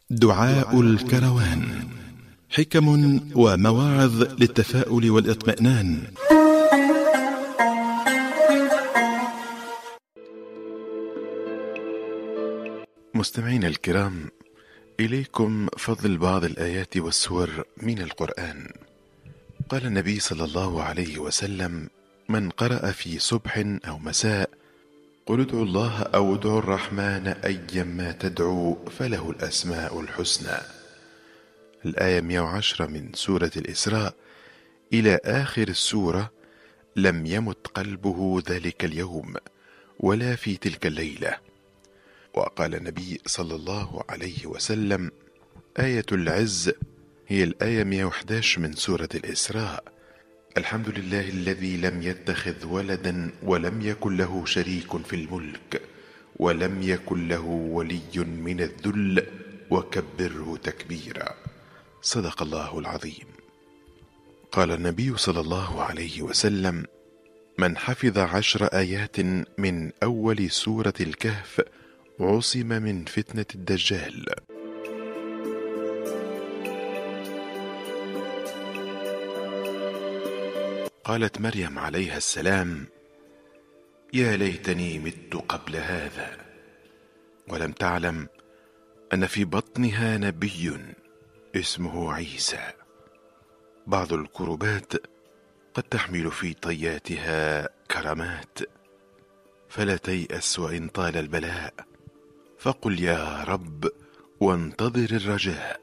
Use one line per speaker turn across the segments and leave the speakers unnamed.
دعاء الكروان. حكم ومواعظ للتفاؤل والاطمئنان. مستمعينا الكرام، إليكم فضل بعض الآيات والسور من القرآن. قال النبي صلى الله عليه وسلم: من قرأ في صبح أو مساء قل ادعوا الله أو ادعوا الرحمن أيما تدعوا فله الأسماء الحسنى، الآية 110 من سورة الإسراء، إلى آخر السورة، لم يمت قلبه ذلك اليوم ولا في تلك الليلة. وقال النبي صلى الله عليه وسلم: آية العز هي الآية 111 من سورة الإسراء: الحمد لله الذي لم يتخذ ولدا ولم يكن له شريك في الملك ولم يكن له ولي من الذل وكبره تكبيرا. صدق الله العظيم. قال النبي صلى الله عليه وسلم: من حفظ 10 آيات من أول سورة الكهف عصم من فتنة الدجال. قالت مريم عليها السلام: يا ليتني مت قبل هذا، ولم تعلم أن في بطنها نبي اسمه عيسى. بعض الكربات قد تحمل في طياتها كرامات، فلا تيأس وإن طال البلاء، فقل يا رب وانتظر الرجاء.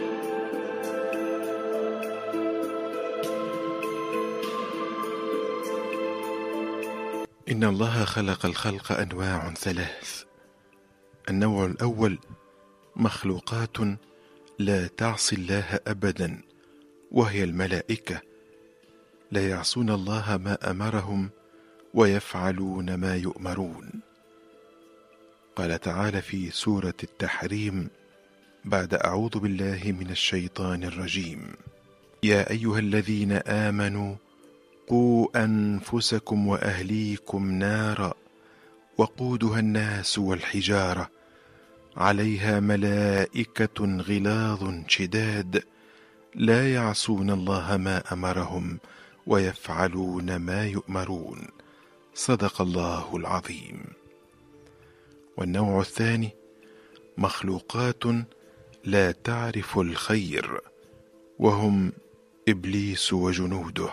إن الله خلق الخلق أنواع 3. النوع الأول مخلوقات لا تعصي الله أبدا، وهي الملائكة، لا يعصون الله ما أمرهم ويفعلون ما يؤمرون. قال تعالى في سورة التحريم بعد أعوذ بالله من الشيطان الرجيم: يا أيها الذين آمنوا قوا أنفسكم وأهليكم نارا وقودها الناس والحجارة عليها ملائكة غلاظ شداد لا يعصون الله ما أمرهم ويفعلون ما يؤمرون. صدق الله العظيم. والنوع الثاني مخلوقات لا تعرف الخير، وهم إبليس وجنوده.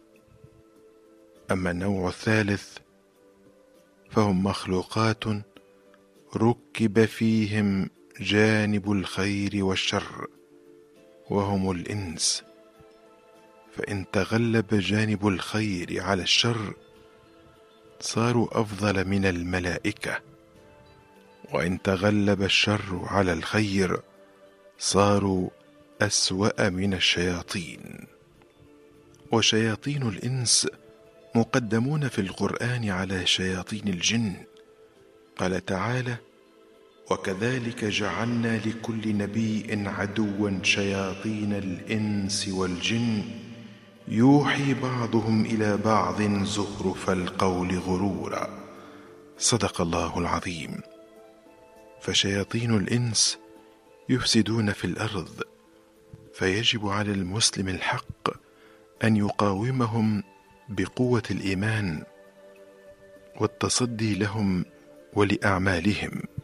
أما النوع الثالث فهم مخلوقات ركب فيهم جانب الخير والشر، وهم الإنس، فإن تغلب جانب الخير على الشر صاروا أفضل من الملائكة، وإن تغلب الشر على الخير صاروا أسوأ من الشياطين. وشياطين الإنس مقدمون في القرآن على شياطين الجن. قال تعالى: وكذلك جعلنا لكل نبي عدوا شياطين الإنس والجن يوحي بعضهم إلى بعض زخرف القول غرورا. صدق الله العظيم. فشياطين الإنس يفسدون في الأرض، فيجب على المسلم الحق أن يقاومهم بقوة الإيمان والتصدي لهم ولأعمالهم.